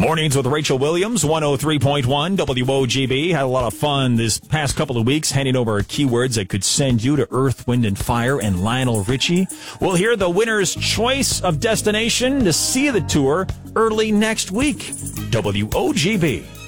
Mornings with Rachel Williams, 103.1 WOGB. Had a lot of fun this past couple of weeks handing over keywords that could send you to Earth, Wind, and Fire and Lionel Richie. We'll hear the winner's choice of destination to see the tour early next week. WOGB.